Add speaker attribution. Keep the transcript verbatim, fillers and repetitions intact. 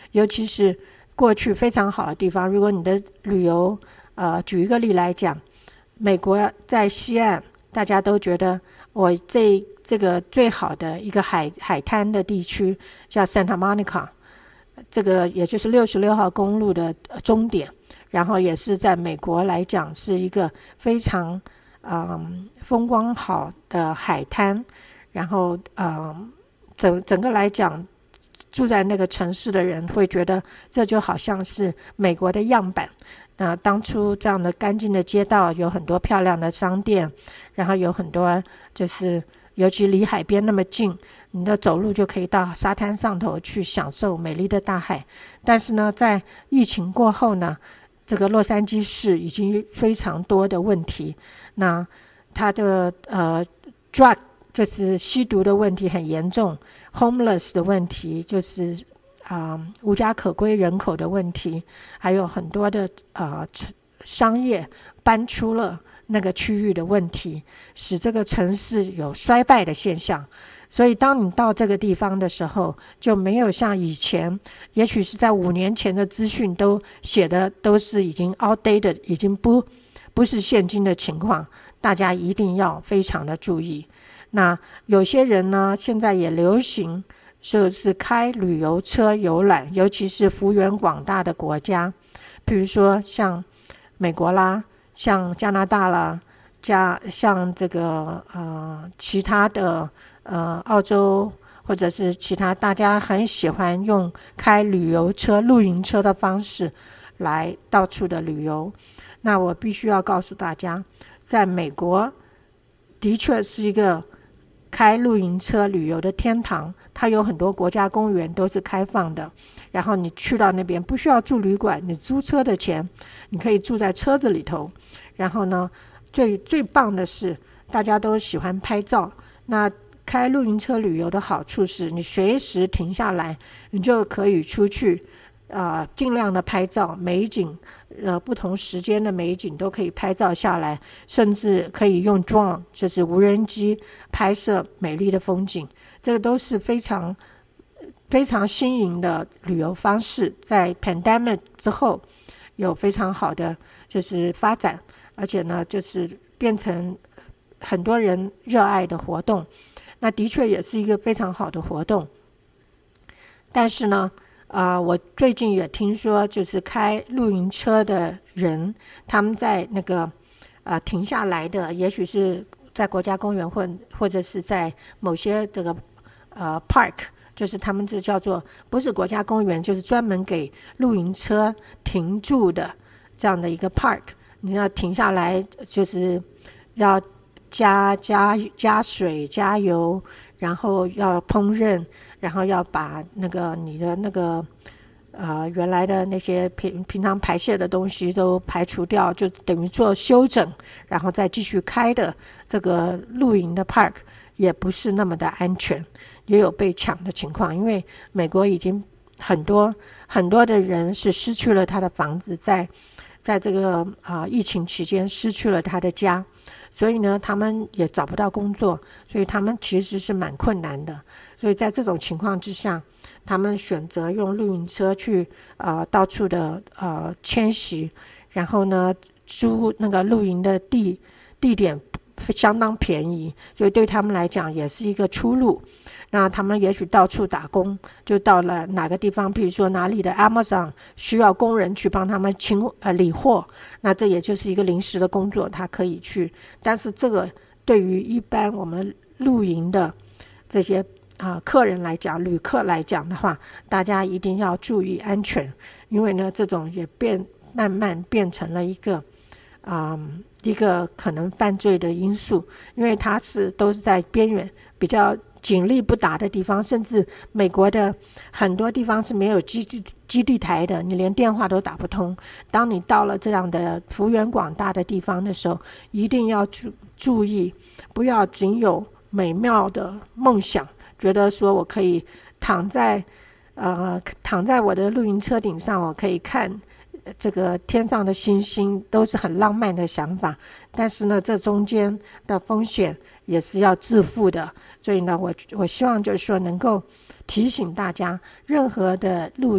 Speaker 1: 尤其是过去非常好的地方。如果你的旅游呃，举一个例来讲，美国在西岸大家都觉得我这这个最好的一个海海滩的地区叫 Santa Monica， 这个也就是六十六号公路的终点，然后也是在美国来讲是一个非常嗯风光好的海滩，然后嗯整整个来讲，住在那个城市的人会觉得这就好像是美国的样板。那当初这样的干净的街道，有很多漂亮的商店，然后有很多就是尤其离海边那么近，你的走路就可以到沙滩上头去享受美丽的大海。但是呢，在疫情过后呢，这个洛杉矶市已经非常多的问题，那它的呃 drug 就是吸毒的问题很严重， homeless 的问题就是啊、呃，无家可归人口的问题，还有很多的啊、呃、商业搬出了那个区域的问题，使这个城市有衰败的现象。所以当你到这个地方的时候，就没有像以前，也许是在五年前的资讯都写的都是已经 outdated， 已经不不是现今的情况，大家一定要非常的注意。那有些人呢，现在也流行就是开旅游车游览，尤其是幅员广大的国家，比如说像美国啦，像加拿大啦，加像这个呃其他的呃澳洲，或者是其他大家很喜欢用开旅游车露营车的方式来到处的旅游。那我必须要告诉大家，在美国的确是一个开露营车旅游的天堂，它有很多国家公园都是开放的，然后你去到那边不需要住旅馆，你租车的钱你可以住在车子里头。然后呢，最最棒的是大家都喜欢拍照，那开露营车旅游的好处是你随时停下来，你就可以出去呃，尽量的拍照，美景呃不同时间的美景都可以拍照下来，甚至可以用 drone 就是无人机拍摄美丽的风景，这个都是非常非常新颖的旅游方式，在 pandemic 之后有非常好的就是发展，而且呢就是变成很多人热爱的活动，那的确也是一个非常好的活动。但是呢啊、呃，我最近也听说，就是开露营车的人，他们在那个啊、呃、停下来的，也许是在国家公园或或者是在某些这个呃 park， 就是他们这叫做不是国家公园，就是专门给露营车停住的这样的一个 park。你要停下来，就是要加加加水、加油，然后要烹饪。然后要把那个你的那个呃原来的那些平平常排泄的东西都排除掉，就等于做修整，然后再继续开的这个露营的 park 也不是那么的安全，也有被抢的情况。因为美国已经很多很多的人是失去了他的房子，在在这个啊、呃、疫情期间失去了他的家，所以呢他们也找不到工作，所以他们其实是蛮困难的。所以在这种情况之下，他们选择用露营车去呃到处的呃迁徙，然后呢租那个露营的地地点相当便宜，所以对他们来讲也是一个出路。那他们也许到处打工，就到了哪个地方，比如说哪里的 Amazon 需要工人去帮他们清呃理货，那这也就是一个临时的工作，他可以去。但是这个对于一般我们露营的这些啊、呃，客人来讲，旅客来讲的话，大家一定要注意安全，因为呢，这种也变慢慢变成了一个啊、呃、一个可能犯罪的因素，因为它是都是在边缘比较警力不达的地方，甚至美国的很多地方是没有基地基地台的，你连电话都打不通。当你到了这样的幅员广大的地方的时候，一定要注注意，不要仅有美妙的梦想，觉得说我可以躺在呃躺在我的露营车顶上，我可以看这个天上的星星，都是很浪漫的想法。但是呢，这中间的风险也是要自负的。所以呢，我我希望就是说能够提醒大家，任何的露